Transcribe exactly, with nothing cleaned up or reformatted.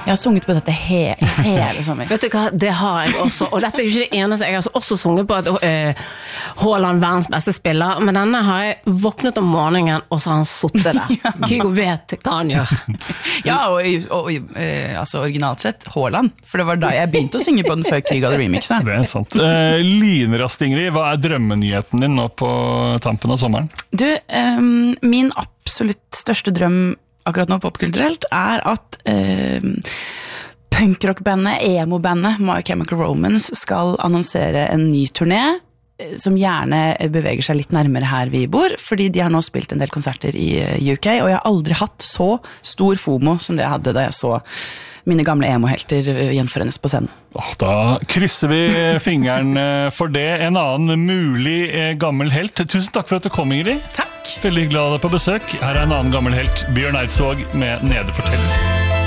Jeg har sunget på dette he hele sommer. Vet du hva, det har jeg også, og dette er jo ikke det eneste, jeg har også sunget på at uh, Haaland verdens beste spiller, men denne har jeg våknet om morgenen, og så har han suttet der. ja. Kygo vet hva han gjør. ja, og, og, og eh, altså originalt sett, Haaland, for det var da jeg begynte å synge på den før Kygo hadde remixet. Det er sant. Uh, Lynrast, Ingrid, hva er drømmenyheten din nå på tampen av sommeren? Du, um, min absolutt største drøm akkurat nå popkulturelt er at uh, punkrockbandet, emo-bandet My Chemical Romance skal annonsere en ny turné som gjerne beveger seg litt nærmere her vi bor, fordi de har nå spilt en del konserter i U K, og jeg har aldri hatt så stor FOMO som det jeg hadde da jeg så mine gamle emo-helter gjenforenes på scenen. Da krysser vi fingeren for det. En annen mulig gammel helt. Tusen takk for at du kom, Ingrid. Takk. Veldig glad på besøk. Her er en annen gammel helt, Bjørn Eidsvåg med Nede forteller.